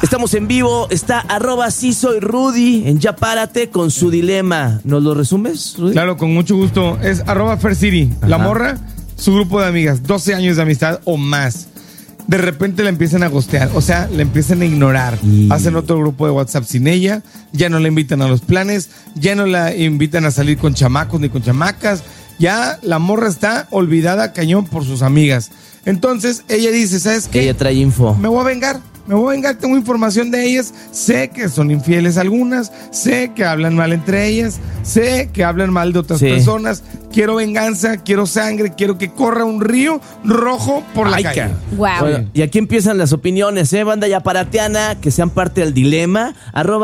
Estamos en vivo, está @sí soy Rudy en Ya Párate con su dilema. ¿Nos lo resumes, Rudy? Claro, con mucho gusto. Es @FerCity. La morra, su grupo de amigas, 12 años de amistad o más. De repente la empiezan a ghostear, o sea, la empiezan a ignorar. Hacen otro grupo de WhatsApp sin ella, ya no la invitan a los planes, ya no la invitan a salir con chamacos ni con chamacas. Ya la morra está olvidada cañón por sus amigas. Entonces ella dice, ¿sabes qué? Ella trae info. Me voy a vengar, tengo información de ellas, sé que son infieles algunas, sé que hablan mal entre ellas, sé que hablan mal de otras personas, quiero venganza, quiero sangre, quiero que corra un río rojo por la calle. Wow. Bueno, y aquí empiezan las opiniones, banda yaparateana, que sean parte del dilema.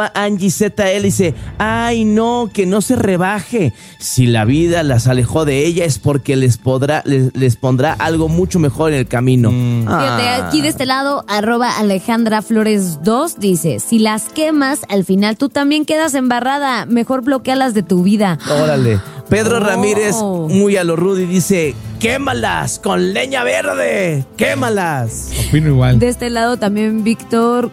@AngieZL dice, ay no, que no se rebaje. Si la vida las alejó de ella es porque les pondrá algo mucho mejor en el camino. Fíjate, aquí de este lado, @AlejandraFlores2 dice, si las quemas, al final tú también quedas embarrada, mejor bloquealas de tu vida. Órale. Pedro Ramírez, muy a lo Rudy, dice, quémalas con leña verde, quémalas. Opino igual. De este lado también Víctor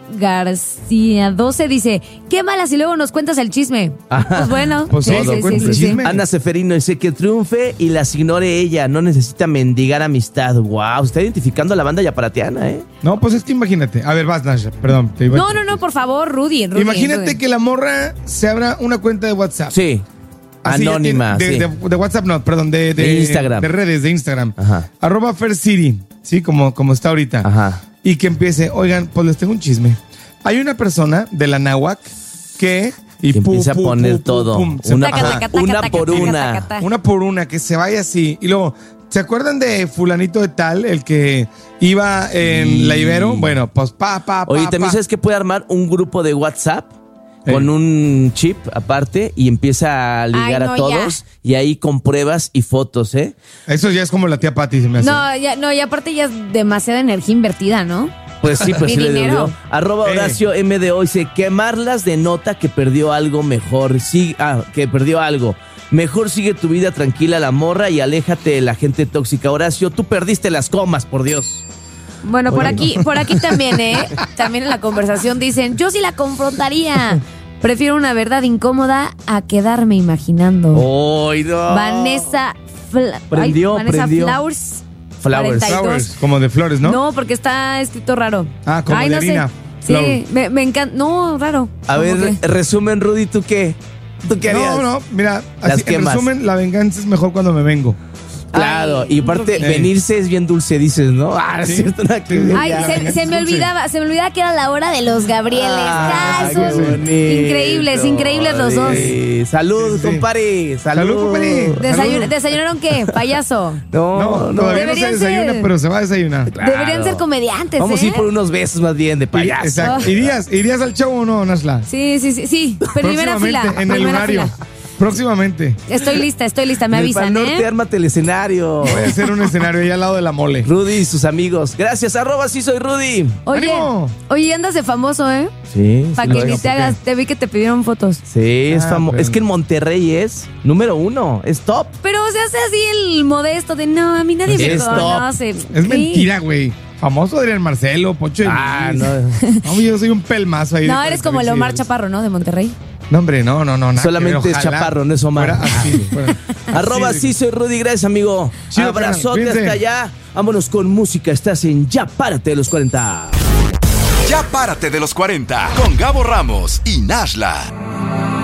García 12 dice, quémalas y luego nos cuentas el chisme. Pues bueno. Pues sí. Ana Seferino dice que triunfe y las ignore ella, no necesita mendigar amistad. Wow, está identificando a la banda yaparateana, No, pues es que imagínate. A ver, vas, Nasha, perdón. No, por favor, Rudy. Imagínate que la morra se abra una cuenta de WhatsApp. Sí. Así Anónima. de WhatsApp, no, perdón, de Instagram. De redes, de Instagram. Ajá. @FerCity, sí, como está ahorita. Ajá. Y que empiece, oigan, pues les tengo un chisme. Hay una persona de la náhuac que empieza a poner todo. Una por una. Una por una, que se vaya así. Y luego, ¿se acuerdan de fulanito de tal, el que iba en la Ibero? Bueno, pues Oye, también sabes que puede armar un grupo de WhatsApp con un chip aparte y empieza a ligar a todos y ahí con pruebas y fotos, Eso ya es como la tía Pati, se me hace. Y aparte ya es demasiada energía invertida, ¿no? Pues sí, pues sí le dinero. debió. @Horacio MDO dice, quemarlas denota que perdió algo mejor. Sí, que perdió algo. Mejor sigue tu vida tranquila, la morra, y aléjate de la gente tóxica. Horacio, tú perdiste las comas, por Dios. Bueno, por aquí también, también en la conversación dicen, yo sí la confrontaría. Prefiero una verdad incómoda a quedarme imaginando. ¡Oh, no! Vanessa Prendió. Flowers. 42. Como de flores, ¿no? No, porque está escrito raro. Como de harina. Sí, me encanta. No, raro. A ver, resumen, Rudy, ¿tú qué? ¿Tú qué harías? No, mira, así, en resumen, la venganza es mejor cuando me vengo. Claro, y aparte, venirse es bien dulce, dices, ¿no? Es cierto, se me olvidaba que era la hora de los Gabrieles. Son increíbles los dos. Salud, compadre. Salud, compadre. ¿Desayunaron qué? Payaso. No, todavía no se desayuna, pero se va a desayunar. Claro. Deberían ser comediantes. Vamos a ir por unos besos más bien de payaso. Exacto. ¿Irías al show o no, Nashla? Sí. Primera fila. En el lunario. Próximamente. Estoy lista, me avisan, Norte, ármate el escenario. Voy a hacer un escenario ahí al lado de la mole. Rudy y sus amigos. Gracias, @sí soy Rudy. Oye, andas de famoso, Sí. Para que ni te hagas, te vi que te pidieron fotos. Sí, es famoso. Es que en Monterrey es número 1, es top. Pero se hace así el modesto de, no, a mí nadie me conoce. Es mentira, güey. Famoso Adrián Marcelo, Pocho de Luis. No, yo soy un pelmazo ahí. No, eres como el Omar Chaparro, ¿no? De Monterrey. No, hombre, no. Solamente es Chaparro, no es Omar. @sí soy Rudy, gracias, amigo. Abrazote hasta allá. Vámonos con música. Estás en Ya Párate de los 40. Ya Párate de los 40 con Gabo Ramos y Nashla.